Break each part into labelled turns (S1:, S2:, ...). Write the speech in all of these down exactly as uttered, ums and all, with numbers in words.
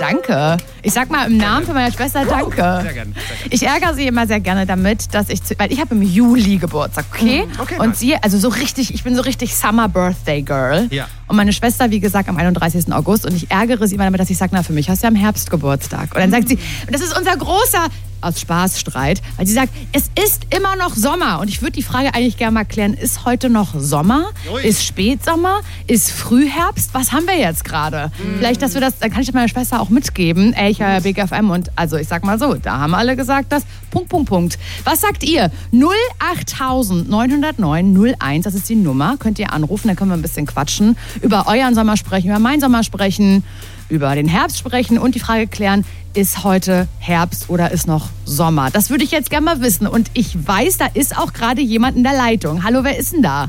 S1: danke. Ich sag mal im Namen von meiner Schwester danke.
S2: Sehr gerne.
S1: Ich ärgere sie immer sehr gerne damit, dass ich, zu, weil ich habe im Juli Geburtstag, okay?
S2: Okay,
S1: und
S2: nice.
S1: sie, also so richtig, ich bin so richtig Summer Birthday Girl.
S2: Ja.
S1: Und meine Schwester, wie gesagt, am einunddreißigsten August. Und ich ärgere sie immer damit, dass ich sage, na, für mich hast du ja im Herbst Geburtstag. Und dann sagt sie, und das ist unser großer, aus Spaß Streit, weil sie sagt, es ist immer noch Sommer. Und ich würde die Frage eigentlich gerne mal klären, ist heute noch Sommer?
S2: Ui.
S1: Ist Spätsommer? Ist Frühherbst? Was haben wir jetzt gerade? Mhm. Vielleicht, dass wir das, dann kann ich das meiner Schwester auch mitgeben. Ey, ich höre ja Big F M und also ich sag mal so, da haben alle gesagt, dass Punkt, Punkt, Punkt. Was sagt ihr? null acht neun null neun null eins, das ist die Nummer. Könnt ihr anrufen, dann können wir ein bisschen quatschen. Über euren Sommer sprechen, über meinen Sommer sprechen, über den Herbst sprechen und die Frage klären, ist heute Herbst oder ist noch Sommer? Das würde ich jetzt gerne mal wissen. Und ich weiß, da ist auch gerade jemand in der Leitung. Hallo, wer ist denn da?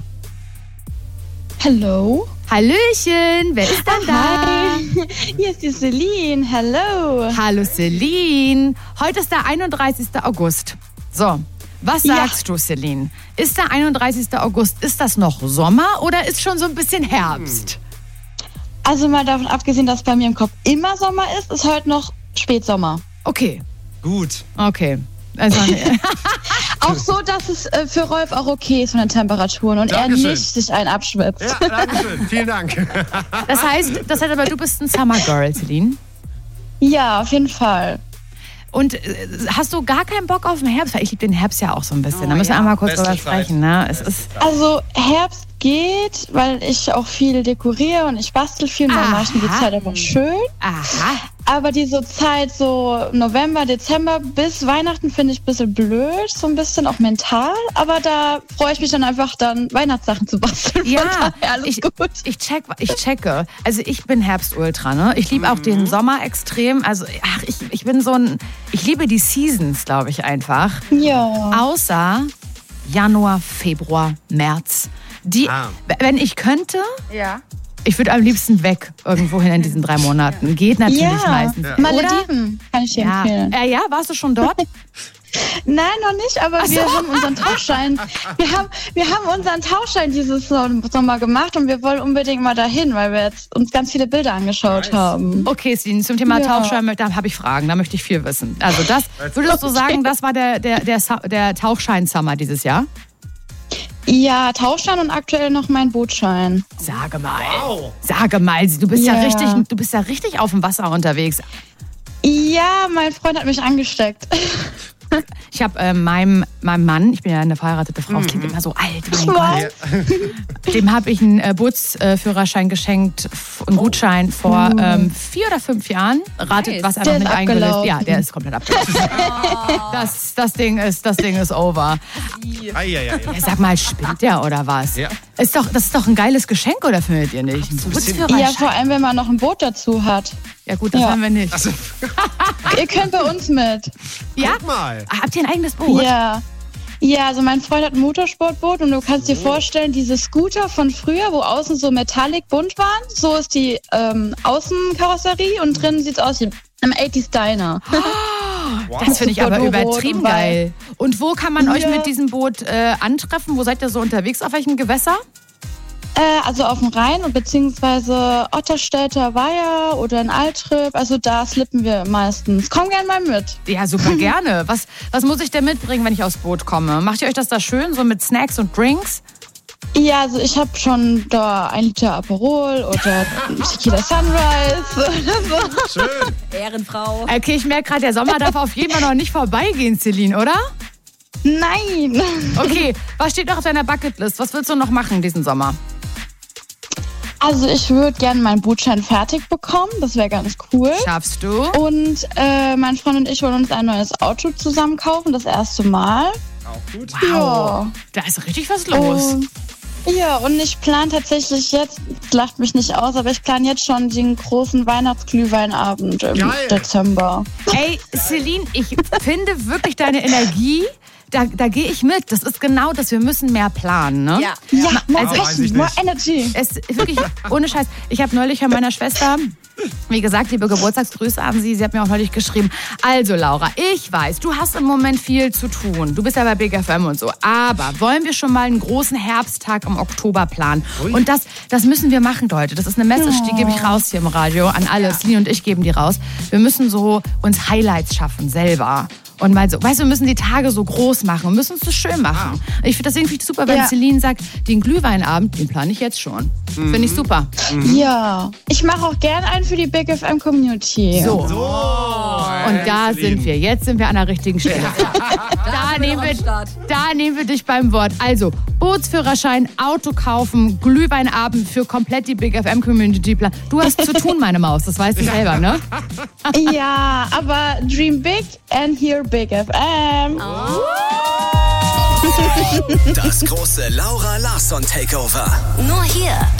S3: Hallo.
S1: Hallöchen, wer ist denn da?
S3: Hi, hier ist die Celine. Hallo.
S1: Hallo Celine. Heute ist der einunddreißigsten August. So, was sagst ja. du, Celine? Ist der einunddreißigsten August, ist das noch Sommer oder ist schon so ein bisschen Herbst?
S3: Also mal davon abgesehen, dass bei mir im Kopf immer Sommer ist, ist heute noch Spätsommer.
S1: Okay.
S2: Gut.
S1: Okay. Also,
S3: auch so, dass es äh, für Rolf auch okay ist von den Temperaturen und
S2: Dankeschön.
S3: er nicht sich einen abschwitzt.
S2: Ja, danke schön. Vielen Dank.
S1: Das heißt, das heißt aber, du bist ein Summer Girl, Celine?
S3: Ja, auf jeden Fall.
S1: Und äh, hast du gar keinen Bock auf den Herbst? Weil ich liebe den Herbst ja auch so ein bisschen.
S2: Oh,
S1: da müssen wir
S2: ja.
S1: einmal kurz
S2: Beste
S1: drüber
S2: Zeit.
S1: sprechen. Ne? Es ist
S3: Also Herbst geht, weil ich auch viel dekoriere und ich bastel viel und dann mache ich mir die Zeit einfach schön.
S1: Aha.
S3: Aber diese Zeit so November, Dezember bis Weihnachten finde ich ein bisschen blöd, so ein bisschen auch mental. Aber da freue ich mich dann einfach dann Weihnachtssachen zu basteln.
S1: Ja,
S3: Von daher alles
S1: ich,
S3: gut.
S1: ich, check, ich checke. Also ich bin Herbst-Ultra, ne? Ich liebe auch
S2: Mhm.
S1: den Sommer extrem. Also ach, ich, ich bin so ein, ich liebe die Seasons, glaube ich einfach.
S3: Ja.
S1: Außer Januar, Februar, März. Die,
S2: Ah.
S1: wenn ich könnte,
S3: Ja.
S1: ich würde am liebsten weg irgendwo hin in diesen drei Monaten. Geht natürlich
S3: Ja.
S1: meistens.
S2: Ja.
S3: Malediven kann ich dir
S1: Ja.
S3: empfehlen.
S1: Äh, ja, warst du schon dort?
S3: Nein, noch nicht, aber wir haben unseren Tauschschein. Wir haben, wir haben unseren Tauschschein dieses Sommer gemacht und wir wollen unbedingt mal dahin, weil wir jetzt uns ganz viele Bilder angeschaut
S2: Nice.
S3: haben.
S1: Okay, Celine, zum Thema
S3: Ja.
S1: Tauchschein, da habe ich Fragen, da möchte ich viel wissen. Also das, würdest du sagen, das war der, der, der, Sa- der Tauchschein-Summer dieses Jahr?
S3: Ja, Tauschschein und aktuell noch mein Bootschein.
S1: Sage mal.
S2: Wow.
S1: Sage mal, du bist ja,
S3: Ja.
S1: richtig, du bist ja richtig auf dem Wasser unterwegs.
S3: Ja, mein Freund hat mich angesteckt.
S1: Ich habe äh, meinem, meinem Mann, ich bin ja eine verheiratete Frau, das klingt immer so alt, mein Gott. Dem habe ich einen äh, Bootsführerschein geschenkt, f- einen Gutschein vor ähm, vier oder fünf Jahren. Ratet,
S4: Nice.
S1: was er
S3: Der
S1: noch
S3: ist
S1: mit eingelöst.
S3: abgelaufen.
S1: Ja, der ist komplett abgelaufen. das, das, Ding ist, das Ding ist over.
S2: Eieiei.
S1: Ja, sag mal, spinnt der oder was?
S2: Ja.
S1: Ist doch, das ist doch ein geiles Geschenk, oder findet ihr nicht? Ein Bootsführerschein.
S3: Ja, vor allem, wenn man noch ein Boot dazu hat.
S1: Ja gut, das
S3: Ja.
S1: haben wir nicht.
S2: Also,
S3: Ihr könnt bei uns mit.
S1: Ja?
S2: guck mal.
S1: Ah, habt ihr ein eigenes Boot?
S3: Ja. Ja, also mein Freund hat ein Motorsportboot und du kannst dir vorstellen, diese Scooter von früher, wo außen so metallic bunt waren, so ist die ähm, Außenkarosserie und drinnen sieht's aus wie im achtziger Diner.
S1: Das finde ich aber
S3: Super rot
S1: übertrieben
S3: und weiß.
S1: geil. Und wo kann man euch
S3: Ja.
S1: mit diesem Boot äh, antreffen? Wo seid ihr so unterwegs? Auf welchem Gewässer?
S3: Äh, also auf dem Rhein und beziehungsweise Otterstädter Weiher oder in Altrip, also da slippen wir meistens. Komm gern mal mit.
S1: Ja, super gerne. Was, was muss ich denn mitbringen, wenn ich aufs Boot komme? Macht ihr euch das da schön, so mit Snacks und Drinks?
S3: Ja, also ich habe schon da ein Liter Aperol oder Tequila Sunrise oder so.
S2: Schön.
S4: Ehrenfrau.
S1: Okay, ich merke gerade, der Sommer darf auf jeden Fall noch nicht vorbeigehen, Celine, oder?
S3: Nein.
S1: Okay, was steht noch auf deiner Bucketlist? Was willst du noch machen diesen Sommer?
S3: Also ich würde gerne meinen Bootschein fertig bekommen, das wäre ganz cool.
S1: Schaffst du?
S3: Und äh, mein Freund und ich wollen uns ein neues Auto zusammen kaufen, das erste Mal.
S2: Auch gut.
S1: Wow, da ist richtig was los.
S3: Und, ja, und ich plane tatsächlich jetzt, das lacht mich nicht aus, aber ich plane jetzt schon den großen Weihnachtsglühweinabend im
S2: Geil.
S3: Dezember.
S1: Ey, Celine, ich finde wirklich deine Energie, da, da gehe ich mit. Das ist genau das, wir müssen mehr planen, ne?
S4: Ja.
S3: Ja, more
S2: Also- Weiß ich
S3: Passion, more
S2: nicht.
S3: Energy.
S1: Es ist wirklich, ohne Scheiß. Ich habe neulich von meiner Schwester Wie gesagt, liebe Geburtstagsgrüße an Sie. Sie hat mir auch neulich geschrieben. Also Laura, ich weiß, du hast im Moment viel zu tun. Du bist ja bei Big F M und so. Aber wollen wir schon mal einen großen Herbsttag im Oktober planen? Ui. Und das, das müssen wir machen, Leute. Das ist eine Message, die gebe ich raus hier im Radio an alle. Ja. Celine und ich geben die raus. Wir müssen so uns Highlights schaffen, selber. Und mal so, weißt du, wir müssen die Tage so groß machen und müssen es so schön machen. Ah. Ich finde das irgendwie super, wenn ja. Celine sagt, den Glühweinabend, den plane ich jetzt schon. Mhm. Finde ich super.
S3: Mhm. Ja, ich mache auch gerne einen für die Big F M Community.
S1: So. so. Und da Celine. sind wir. Jetzt sind wir an der richtigen Stelle. da, nehmen wir, da nehmen wir dich beim Wort. Also, Bootsführerschein, Auto kaufen, Glühweinabend für komplett die Big F M Community. Du hast zu tun, meine Maus. Das weißt du selber, ne?
S3: Ja, aber dream big and hear Big F M. Oh.
S4: Das große Laura Larsson Takeover.
S5: Nur hier